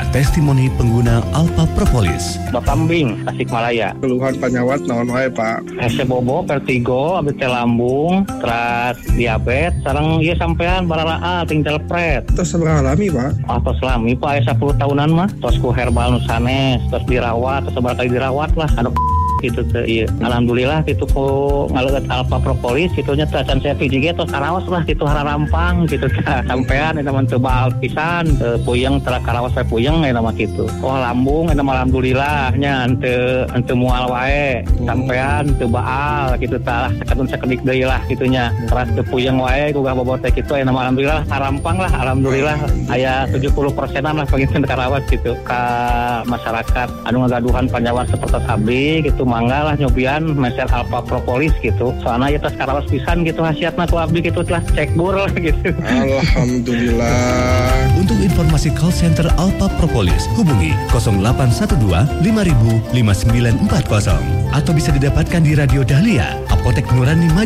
testimoni pengguna Alpha Propolis. Kambing, Tasikmalaya. Keluhan penyawat naon wae, Pak? Hese bobo, vertigo, abis teh lambung, teras diabetes, sareng ieu sampean baralaa tinggal pret. Terus seberapa lami, Pak? Tos lami, Pak, 10 tahunan mah. Tos ku herbal nu sanes, tos dirawat, tos seberapa kali dirawat lah. Anu gitu teh ieu. Alhamdulillah kitu ku ngaleut Alpha Propolis kitu nya teh can saya piji ge tos karaos lah kitu hararampang kitu teh. Sampean eta mah teu baal pisan, puyeng tara karaos we puyeng eta mah kitu. Oh lambung eta mah alhamdulillah nya henteu moal wae. Sampean teu baal kitu tah saketun sakedik deui lah kitu nya. Teras teu puyeng wae gugah bobot teh kitu eta mah alhamdulillah harampang lah alhamdulillah aya 70%-an lah pangin karawas gitu ka masyarakat anu ngagaduhan panjawat seperti abdi gitu. Mangga lah nyobian meser Alpha Propolis gitu. Soalnya ya tas karawas pisan gitu hasiatna ku abdi gitu telah cek bur lah gitu. Alhamdulillah. Untuk informasi call center Alpha Propolis, hubungi 0812 5000 5940 atau bisa didapatkan di Radio Dahlia, Apotek Nurani